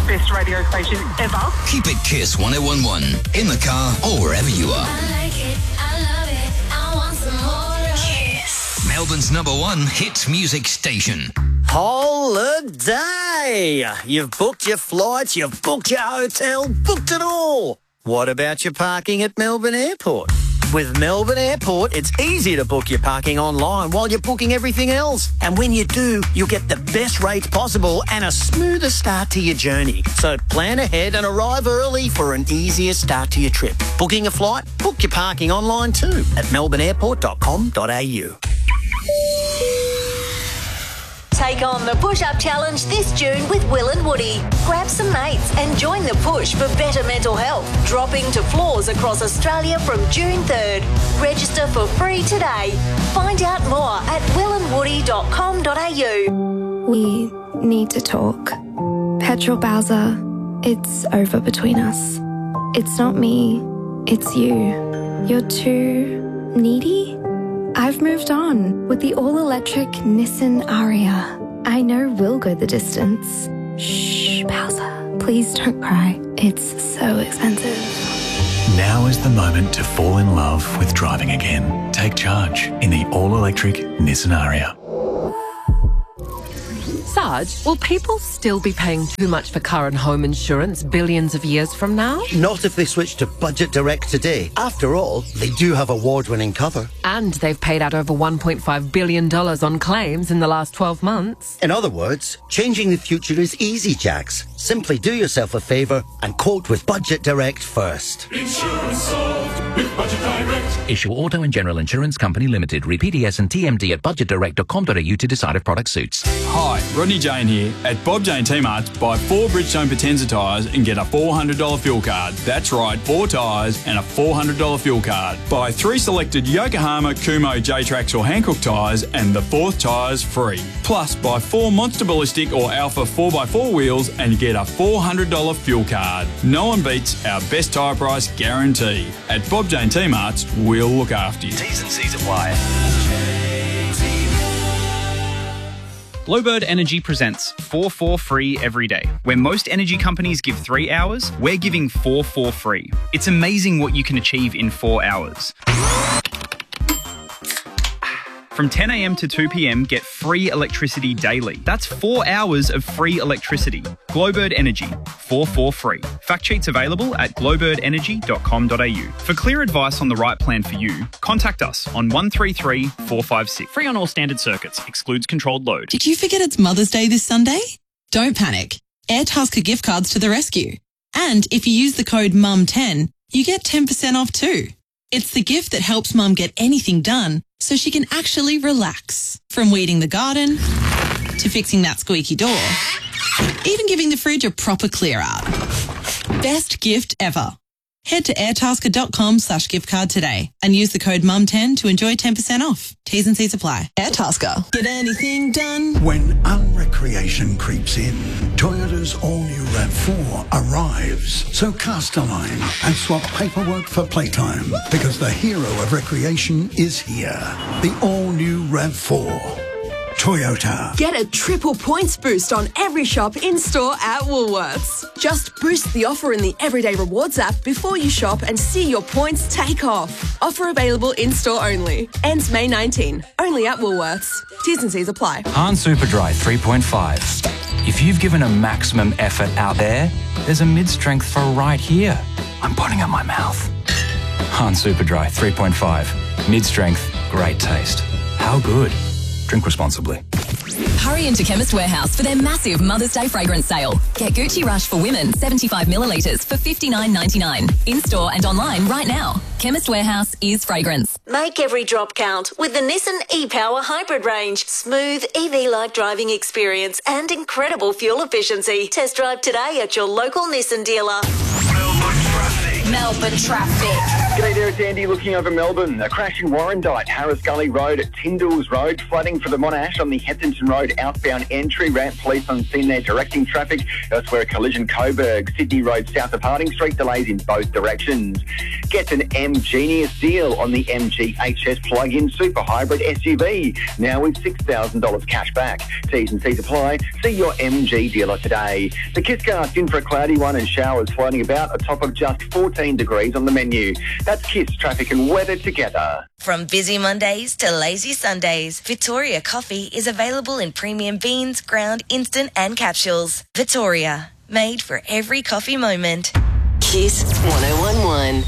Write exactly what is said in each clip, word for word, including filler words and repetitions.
best radio station ever. Keep it Kiss one oh one one, in the car or wherever you are. I like it, I love it, I want some more of Kiss. Melbourne's number one hit music station. Holiday! You've booked your flights, you've booked your hotel, booked it all. What about your parking at Melbourne Airport? With Melbourne Airport, it's easy to book your parking online while you're booking everything else. And when you do, you'll get the best rates possible and a smoother start to your journey. So plan ahead and arrive early for an easier start to your trip. Booking a flight? Book your parking online too at melbourne airport dot com dot a u. Take on the Push-Up Challenge this June with Will and Woody. Grab some mates and join the push for better mental health. Dropping to floors across Australia from June third. Register for free today. Find out more at will and woody dot com dot a u. We need to talk. Petrol Bowser, it's over between us. It's not me, it's you. You're too needy? I've moved on with the all-electric Nissan Ariya. I know we'll go the distance. Shh, Bowser, please don't cry. It's so expensive. Now is the moment to fall in love with driving again. Take charge in the all-electric Nissan Ariya. Sarge, will people still be paying too much for car and home insurance billions of years from now? Not if they switch to Budget Direct today. After all, they do have award-winning cover. And they've paid out over one point five billion dollars on claims in the last twelve months. In other words, changing the future is easy, Jax. Simply do yourself a favour and quote with Budget Direct first. Insurance solved with Budget Direct. Issue Auto and General Insurance Company Limited. Read P D S and T M D at budget direct dot com dot a u to decide if product suits. Hi, Rodney Jane here. At Bob Jane T-Marts, buy four Bridgestone Potenza tyres and get a four hundred dollars fuel card. That's right, four tyres and a four hundred dollars fuel card. Buy three selected Yokohama, Kumo, J-Trax or Hankook tyres and the fourth tyre's free. Plus, buy four Monster Ballistic or Alpha four by four wheels and get a four hundred dollars fuel card. No one beats our best tyre price guarantee. At Bob Jane T-Marts, we'll look after you. T's and C's apply. Glowbird Energy presents four four free every day. Where most energy companies give three hours, we're giving four four free. It's amazing what you can achieve in four hours. From ten a m to two p m, get free electricity daily. That's four hours of free electricity. Glowbird Energy, four four free. Fact sheets available at glowbird energy dot com dot a u. For clear advice on the right plan for you, contact us on one three three, four five six. Free on all standard circuits. Excludes controlled load. Did you forget it's Mother's Day this Sunday? Don't panic. Airtasker gift cards to the rescue. And if you use the code mum ten, you get ten percent off too. It's the gift that helps Mum get anything done so she can actually relax. From weeding the garden to fixing that squeaky door, even giving the fridge a proper clear out. Best gift ever. Head to airtasker dot com slash gift card today and use the code mum ten to enjoy ten percent off. T's and C's apply. Airtasker. Get anything done. When unrecreation creeps in, Toyota's all-new RAV four arrives. So cast a line and swap paperwork for playtime, because the hero of recreation is here. The all-new RAV four. Toyota. Get a triple points boost on every shop in-store at Woolworths. Just boost the offer in the Everyday Rewards app before you shop and see your points take off. Offer available in-store only. Ends May nineteenth. Only at Woolworths. T's and C's apply. Han Superdry three point five. If you've given a maximum effort out there, there's a mid-strength for right here. I'm putting up my mouth. Han Superdry three point five. Mid-strength, great taste. How good? Drink responsibly. Hurry into Chemist Warehouse for their massive Mother's Day fragrance sale. Get Gucci Rush for women, seventy-five millilitres for fifty-nine ninety-nine. In-store and online right now. Chemist Warehouse is fragrance. Make every drop count with the Nissan e-Power Hybrid range. Smooth E V-like driving experience and incredible fuel efficiency. Test drive today at your local Nissan dealer. Melbourne traffic. G'day there, it's Andy looking over Melbourne. A crash in Warrandyte, Harris Gully Road at Tyndalls Road, flooding for the Monash on the Hethington Road outbound entry ramp. Police on scene there directing traffic. Elsewhere, a collision Coburg, Sydney Road south of Harding Street, delays in both directions. Get an M-Genius deal on the M G H S plug-in super hybrid S U V, now with six thousand dollars cash back. T's and C's apply. See your M G dealer today. The Kisscast in for a cloudy one and showers floating about, a top of just fourteen degrees on the menu. That's Kiss traffic and weather together. From busy Mondays to lazy Sundays, Victoria Coffee is available in premium beans, ground, instant and capsules. Victoria, made for every coffee moment. Kiss one oh one one.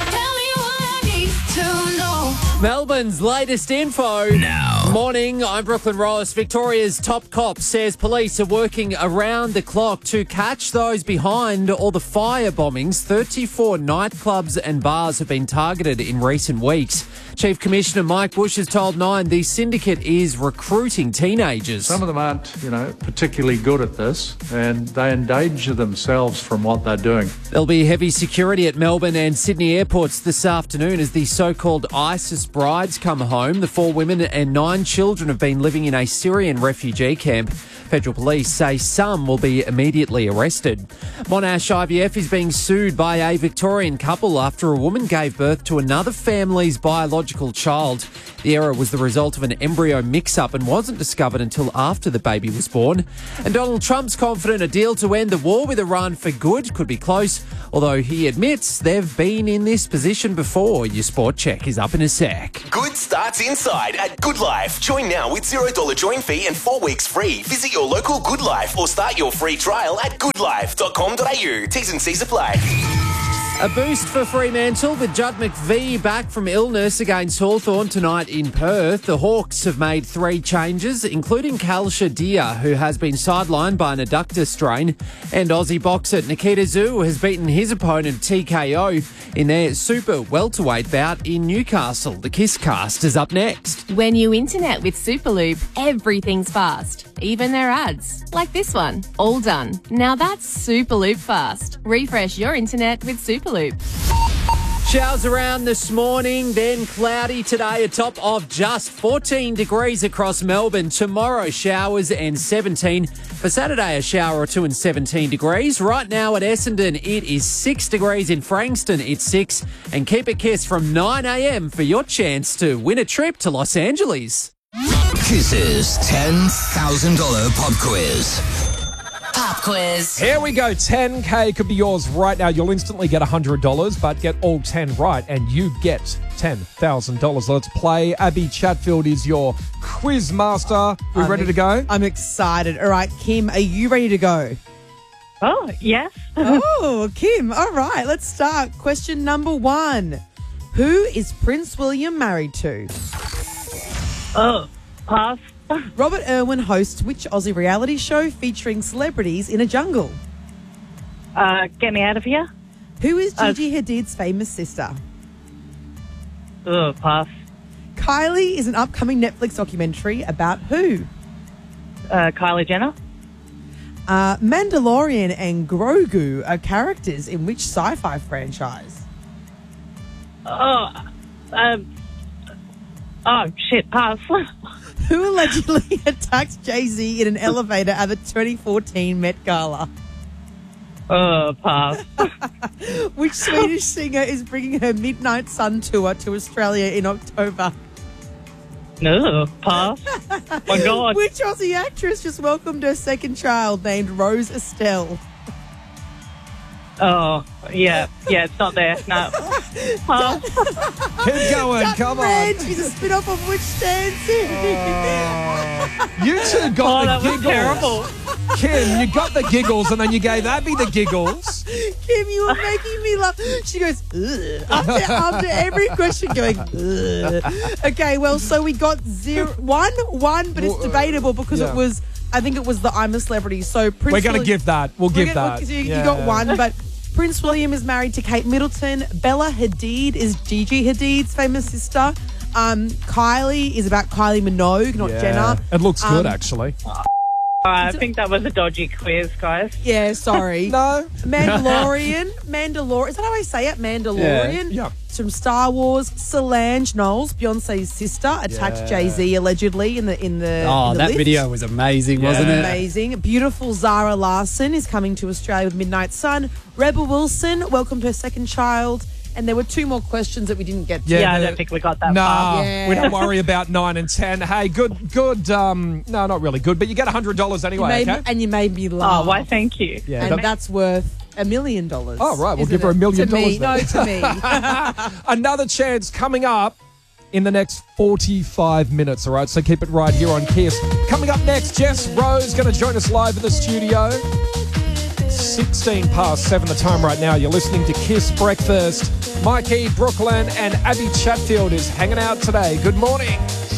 Melbourne's latest info. Now. Morning, I'm Brooklyn Ross. Victoria's top cop says police are working around the clock to catch those behind all the fire bombings. thirty-four nightclubs and bars have been targeted in recent weeks. Chief Commissioner Mike Bush has told Nine the syndicate is recruiting teenagers. Some of them aren't, you know, particularly good at this, and they endanger themselves from what they're doing. There'll be heavy security at Melbourne and Sydney airports this afternoon as the so-called ISIS brides come home. The four women and nine children have been living in a Syrian refugee camp. Federal police say some will be immediately arrested. Monash I V F is being sued by a Victorian couple after a woman gave birth to another family's biological child. The error was the result of an embryo mix-up and wasn't discovered until after the baby was born. And Donald Trump's confident a deal to end the war with Iran for good could be close, although he admits they've been in this position before. Your sport check is up in a sec. Good starts inside at Good Life. Join now with zero dollars join fee and four weeks free. Visit your local Good Life or start your free trial at good life dot com dot a u. T's and C's apply. A boost for Fremantle with Judd McVie back from illness against Hawthorn tonight in Perth. The Hawks have made three changes, including Kal Shadia, who has been sidelined by an adductor strain, and Aussie boxer Nikita Zoo has beaten his opponent T K O in their super welterweight bout in Newcastle. The Kiss Cast is up next. When you internet with Superloop, everything's fast, even their ads, like this one, all done. Now that's Superloop fast. Refresh your internet with Superloop. Showers around this morning, then cloudy today, a top of just fourteen degrees across Melbourne. Tomorrow, showers and seventeen. For Saturday, a shower or two and seventeen degrees. Right now at Essendon, it is six degrees. In Frankston, it's six. And keep it Kiss from nine a m for your chance to win a trip to Los Angeles. Kiss's ten thousand dollars pop quiz. Pop quiz. Here we go. ten K could be yours right now. You'll instantly get one hundred dollars, but get all ten right and you get ten thousand dollars. Let's play. Abby Chatfield is your quiz master. We I'm ready ex- to go? I'm excited. All right, Kim, are you ready to go? Oh, yes. Oh, Kim. All right, let's start. Question number one. Who is Prince William married to? Oh, pass. Robert Irwin hosts which Aussie reality show featuring celebrities in a jungle? Uh, get me out of here. Who is Uh, Gigi Hadid's famous sister? Oh, pass. Kylie is an upcoming Netflix documentary about who? Uh, Kylie Jenner. Uh, Mandalorian and Grogu are characters in which sci-fi franchise? Oh, um, oh shit, pass. Who allegedly attacked Jay-Z in an elevator at the twenty fourteen Met Gala? Oh, pass. Which Swedish singer is bringing her Midnight Sun tour to Australia in October? No, pass. My God. Which Aussie actress just welcomed her second child named Rose Estelle? Oh, yeah, yeah, it's not there. No. Pass. Keep going, Duck come Red. on. She's a spin-off of Which Dancing. You two got Oh, the that was giggles. terrible. Kim, you got the giggles and then you gave Abby the giggles. Kim, you were making me laugh. She goes, ugh, after, after every question going, ugh. Okay, well, so we got zero, one, one, but it's debatable because Yeah. it was, I think it was the I'm a Celebrity. So Prince We're going to William- give that. We'll We're give gonna- that. So you, Yeah. you got one, but Prince William is married to Kate Middleton. Bella Hadid is Gigi Hadid's famous sister. Um, Kylie is about Kylie Minogue, not Yeah. Jenner. It looks good, Um, actually. I think that was a dodgy quiz, guys. Yeah, sorry. No. Mandalorian. Mandalorian. Is that how I say it? Mandalorian. Yeah. It's from Star Wars. Solange Knowles, Beyonce's sister, attacked Yeah. Jay-Z allegedly in the in the Oh, in the that lift. video was amazing, wasn't it? Amazing. Beautiful Zara Larson is coming to Australia with Midnight Sun. Rebel Wilson welcomed her second child. And there were two more questions that we didn't get to. Yeah, Yeah, I the- don't think we got that Nah, far. Yeah. we don't worry about nine and ten. Hey, good, good. Um, no, not really good, but you get a hundred dollars You anyway. made Okay. me, and you made me laugh. Oh, why, thank you. Yeah, and that- that's worth a million dollars. Oh, right. We'll isn't give her a it? million to me. dollars No, then. to me. Another chance coming up in the next forty-five minutes. All right, so keep it right here on Kiss. Coming up next, Jess Rose going to join us live in the studio. sixteen past seven the time right now. You're listening to Kiss Breakfast. Mikey, Brooklyn, and Abby Chatfield is hanging out today. Good morning.